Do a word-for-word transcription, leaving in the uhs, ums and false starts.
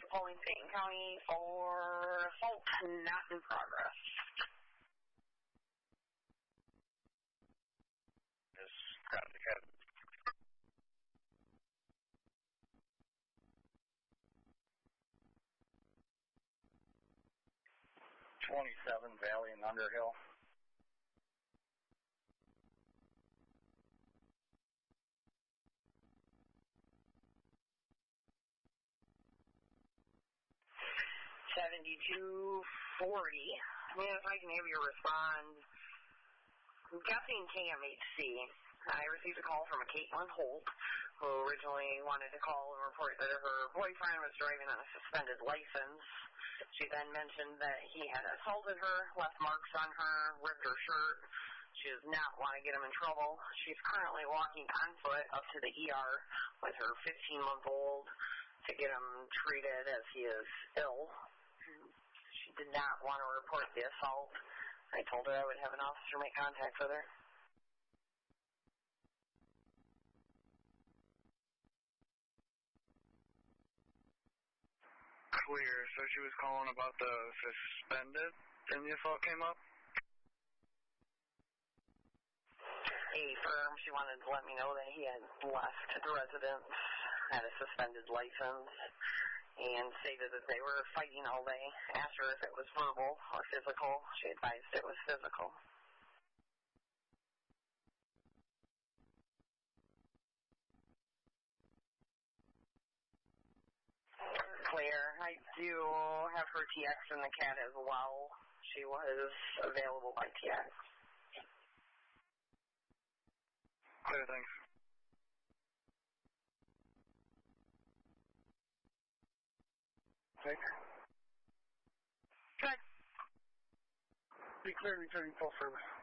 calling Stanton County for assault not in progress. This copycat. twenty-seven Valley and Underhill. seventy-two forty. Man, if I can have you respond. Guessing K M H C. I received a call from a Caitlin Holt, who originally wanted to call and report that her boyfriend was driving on a suspended license. She then mentioned that he had assaulted her, left marks on her, ripped her shirt. She does not want to get him in trouble. She's currently walking on foot up to the E R with her fifteen-month-old to get him treated as he is ill. She did not want to report the assault. I told her I would have an officer make contact with her. Clear. So she was calling about the suspended, and the assault came up? A firm, she wanted to let me know that he had left the residence, had a suspended license, and stated that they were fighting all day. Asked her if it was verbal or physical. She advised it was physical. Clear. I do have her T X in the cat as well. She was available by T X. Clear, thanks. Okay. Good. Be clear returning full service.